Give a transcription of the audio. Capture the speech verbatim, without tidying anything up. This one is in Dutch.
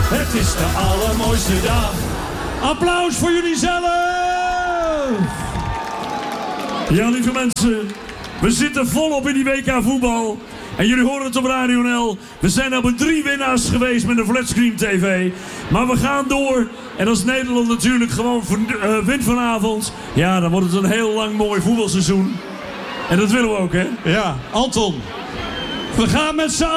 Het is de allermooiste dag. Applaus voor jullie zelf! Ja, lieve mensen. We zitten volop in die W K voetbal. En jullie horen het op Radio N L. We zijn op een drie winnaars geweest met een Flatscreen T V. Maar we gaan door. En als Nederland natuurlijk gewoon uh, wint vanavond. Ja, dan wordt het een heel lang mooi voetbalseizoen. En dat willen we ook, hè? Ja, Anton. We gaan met z'n